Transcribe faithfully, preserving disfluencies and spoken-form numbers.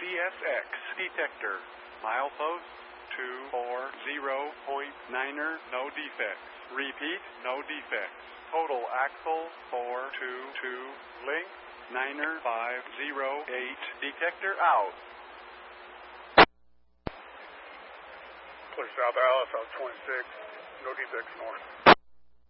C S X detector. Milepost two four zero point niner, no defects. Repeat, no defects. Total axle four two two, link niner five zero eight, detector out. Clear South Alice, out twenty-six, no defects north.